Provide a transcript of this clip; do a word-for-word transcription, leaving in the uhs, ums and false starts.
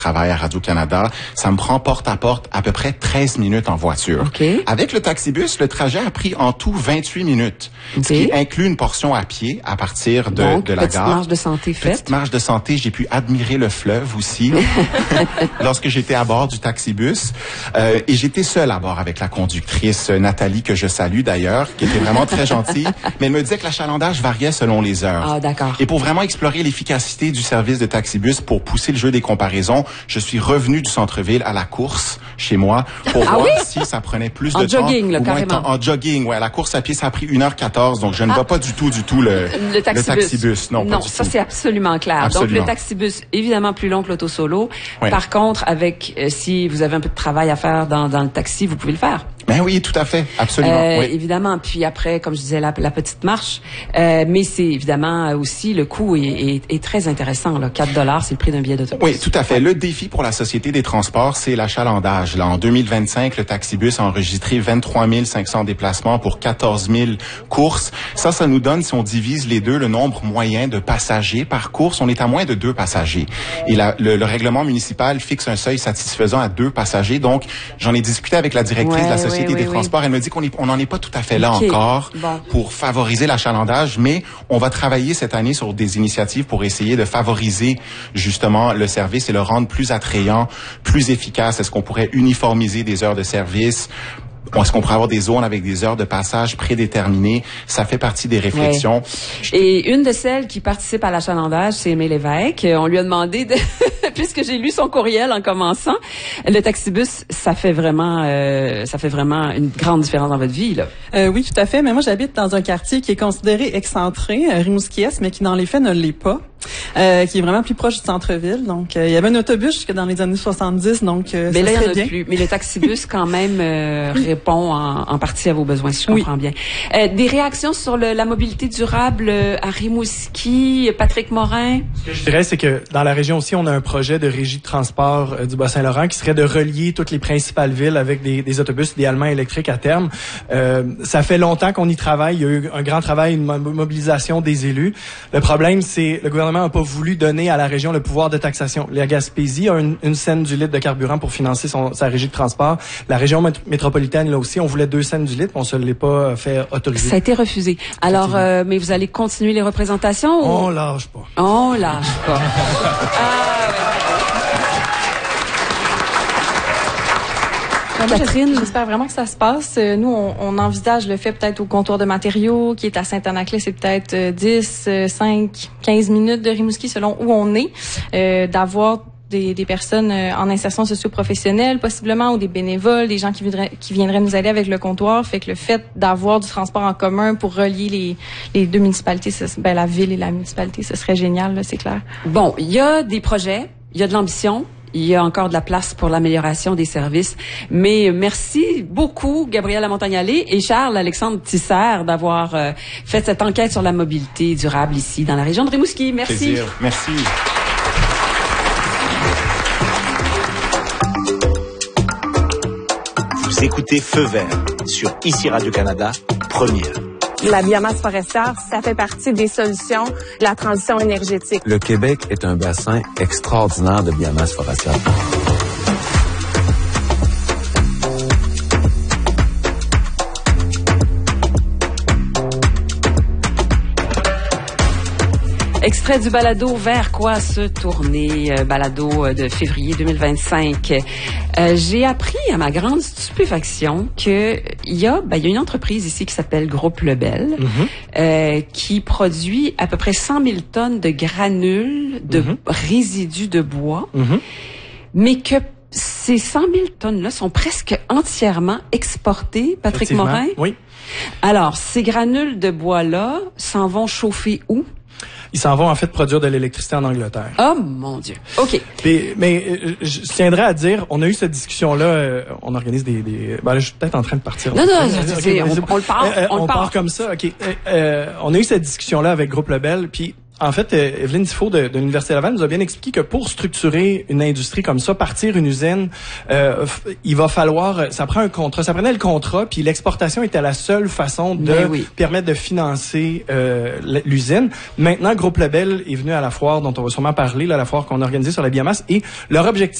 travaille à Radio-Canada, ça me prend porte à porte à peu près treize minutes en voiture. Okay. Avec le taxibus, le trajet a pris en tout vingt-huit minutes, okay. ce qui inclut une portion à pied à partir de, Donc, de la petite gare. marche de santé faite. Petite marche de santé, j'ai pu admirer le fleuve aussi lorsque j'étais à bord du taxibus. Euh, et j'étais seul à bord avec la conductrice Nathalie, que je salue d'ailleurs, qui était vraiment très gentille, mais elle me disait que l'achalandage variait selon les heures. Ah, d'accord. Et pour vraiment explorer l'efficacité du service de taxibus, pour pousser le jeu des comparaisons, je suis revenu du centre-ville à la course chez moi pour ah voir oui? si ça prenait plus en de jogging, temps. Là, ou moins de carrément. temps. En jogging, ouais. La course à pied, ça a pris une heure quatorze, donc je ne ah. vois pas du tout, du tout le, le taxibus. Le taxibus. Non, non pas du ça tout. c'est absolument clair. Absolument. Donc le taxibus, évidemment plus long que l'auto solo. Ouais. Par contre, avec euh, si vous avez un peu de travail à faire dans, dans le taxi, vous pouvez le faire. Ben oui, tout à fait, absolument. Euh, oui. Évidemment, puis après, comme je disais, la, la petite marche, euh, mais c'est évidemment aussi le coût est, est, est très intéressant. Là. quatre dollars, c'est le prix d'un billet d'autobus. Oui, tout à fait. Le défi pour la Société des transports, c'est l'achalandage. Là, en deux mille vingt-cinq, le taxibus a enregistré vingt-trois mille cinq cents déplacements pour quatorze mille courses. Ça, ça nous donne, si on divise les deux, le nombre moyen de passagers par course. On est à moins de deux passagers. Et la, le, le règlement municipal fixe un seuil satisfaisant à deux passagers. Donc, j'en ai discuté avec la directrice ouais, de la Société oui, des oui, transports. oui. Elle me dit qu'on est, on n'en est pas tout à fait là okay. encore bon. pour favoriser l'achalandage, mais on va travailler cette année sur des initiatives pour essayer de favoriser justement le service et le rendre plus attrayant, plus efficace. Est-ce qu'on pourrait uniformiser des heures de service? Est-ce qu'on pourrait avoir des zones avec des heures de passage prédéterminées? Ça fait partie des réflexions. Ouais. Et une de celles qui participe à l'achalandage, c'est Aimé Lévesque. On lui a demandé, de puisque j'ai lu son courriel en commençant, le taxibus, ça fait vraiment, euh, ça fait vraiment une grande différence dans votre vie, là. Euh, oui, tout à fait. Mais moi, j'habite dans un quartier qui est considéré excentré, euh, Rimouski-Est, mais qui dans les faits ne l'est pas. Euh, qui est vraiment plus proche du centre-ville. Donc, euh, il y avait un autobus jusque dans les années soixante-dix, donc euh, mais ça là, serait il y en a bien. plus. Mais le taxibus, quand même, euh, répond en, en partie à vos besoins, si je comprends oui. bien. Euh, des réactions sur le, la mobilité durable euh, à Rimouski, Patrick Morin? Ce que je dirais, c'est que dans la région aussi, on a un projet de régie de transport euh, du Bas-Saint-Laurent qui serait de relier toutes les principales villes avec des, des autobus idéalement électriques à terme. Euh, ça fait longtemps qu'on y travaille. Il y a eu un grand travail, une mobilisation des élus. Le problème, c'est le gouvernement n'a pas voulu donner à la région le pouvoir de taxation. La Gaspésie a une, une cent du litre de carburant pour financer son, sa régie de transport. La région mét- métropolitaine, là aussi, on voulait deux cents du litre, on se l'est pas fait autoriser. Ça a été refusé. Alors, euh, mais vous allez continuer les représentations? On ou... lâche pas. On lâche pas. ah, Moi, Catherine? J'espère vraiment que ça se passe. Nous, on, on envisage le fait peut-être au comptoir de matériaux, qui est à Saint-Anaclet, c'est peut-être dix, cinq, quinze minutes de Rimouski selon où on est, euh, d'avoir des, des personnes en insertion socio-professionnelle, possiblement, ou des bénévoles, des gens qui viendraient, qui viendraient nous aider avec le comptoir. Fait que le fait d'avoir du transport en commun pour relier les, les deux municipalités, ça, ben, la ville et la municipalité, ce serait génial, là, c'est clair. Bon, il y a des projets, il y a de l'ambition. Il y a encore de la place pour l'amélioration des services. Mais merci beaucoup, Gabrielle Lamontagne-Allé et Charles-Alexandre Tisser, d'avoir euh, fait cette enquête sur la mobilité durable ici, dans la région de Rimouski. Merci. Plaisir. Merci. Vous écoutez Feu vert sur Ici Radio-Canada, première. La biomasse forestière, ça fait partie des solutions de la transition énergétique. Le Québec est un bassin extraordinaire de biomasse forestière. Extrait du balado Vers quoi se tourner, euh, balado euh, de février deux mille vingt-cinq. Euh, j'ai appris à ma grande stupéfaction que il y a, ben, il y a une entreprise ici qui s'appelle Groupe Lebel, mm-hmm. euh, qui produit à peu près cent mille tonnes de granules de mm-hmm. résidus de bois, mm-hmm. mais que ces cent mille tonnes-là sont presque entièrement exportées, Patrick Morin. Oui. Alors, ces granules de bois-là s'en vont chauffer où? Ils s'en vont en fait produire de l'électricité en Angleterre. Oh mon Dieu. OK. Mais, mais euh, je tiendrais à dire, on a eu cette discussion-là, euh, on organise des... des ben là, je suis peut-être en train de partir. Non, non, okay, okay, on, on le part. Euh, on, on le part. part comme ça, OK. Euh, euh, on a eu cette discussion-là avec Groupe Lebel, puis En fait, euh, Evelyne Tifo de, de l'Université Laval nous a bien expliqué que pour structurer une industrie comme ça, partir une usine, euh, f- il va falloir, ça prend un contrat, ça prenait le contrat, puis l'exportation était la seule façon de Ben oui. permettre de financer euh, l'usine. Maintenant, Groupe Lebel est venu à la foire dont on va sûrement parler, là, la foire qu'on a organisée sur la biomasse, et leur objectif